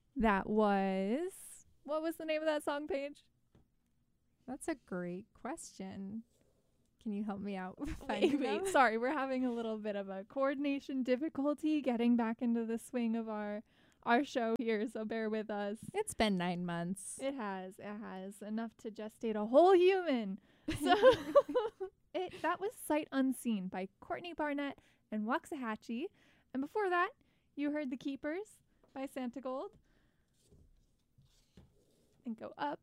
That was, what was the name of that song, Paige? That's a great question. Can you help me out? Wait. Sorry, we're having a little bit of a coordination difficulty getting back into the swing of our show here, so bear with us. It's been 9 months. It has enough to gestate a whole human. So that was Sight Unseen by Courtney Barnett and Waxahachie. And before that, you heard The Keepers by Santa Gold. And go up.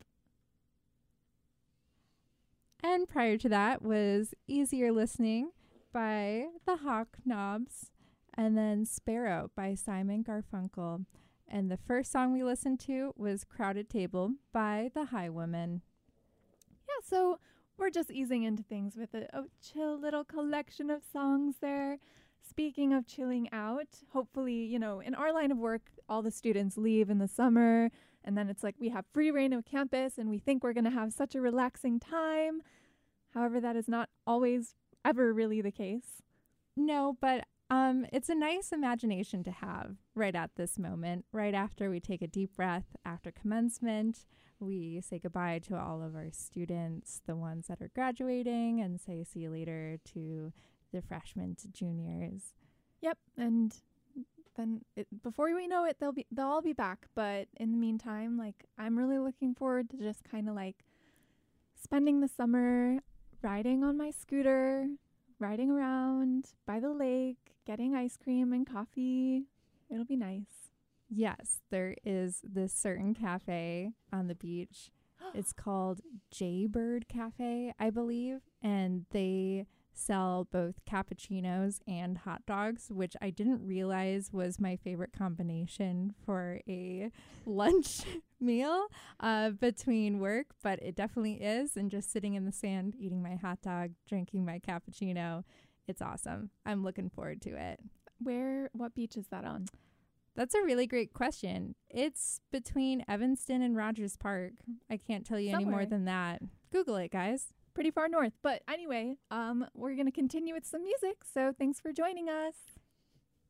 And prior to that was Easier Listening by the Hawk Knobs, and then Sparrow by Simon Garfunkel. And the first song we listened to was Crowded Table by the Highwomen. Yeah, so we're just easing into things with a chill little collection of songs there. Speaking of chilling out, hopefully, in our line of work, all the students leave in the summer, and then it's like we have free reign of campus, and we think we're going to have such a relaxing time. However, that is not always ever really the case. No, but it's a nice imagination to have right at this moment, right after we take a deep breath after commencement. We say goodbye to all of our students, the ones that are graduating, and say see you later to the freshmen to juniors. Yep, and then before we know it, they'll all be back. But in the meantime, I'm really looking forward to just kind of spending the summer riding on my scooter, riding around by the lake, getting ice cream and coffee. It'll be nice. Yes, there is this certain cafe on the beach. It's called Jaybird Cafe, I believe, and they sell both cappuccinos and hot dogs, which I didn't realize was my favorite combination for a lunch meal between work, but it definitely is. And just sitting in the sand, eating my hot dog, drinking my cappuccino, it's awesome. I'm looking forward to it. What beach is that on? That's a really great question. It's between Evanston and Rogers Park. I can't tell you any more than that. Google it, guys. Pretty far north. But anyway, we're going to continue with some music. So thanks for joining us.